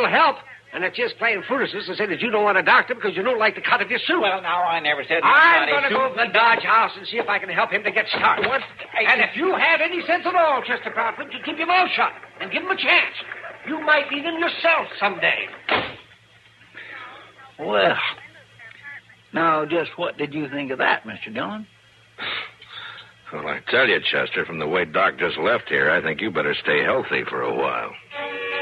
will help. And it's just plain foolishness to say that you don't want a doctor because you don't like the cut of your suit. Well, now, I never said... I'm going to go to the Dodge House and see if I can help him to get started. What? And if you have any sense at all, Chester Proudfoot, you keep your mouth shut and give him a chance. You might need him yourself someday. Well, now, just what did you think of that, Mr. Dillon? Well, I tell you, Chester, from the way Doc just left here, I think you better stay healthy for a while.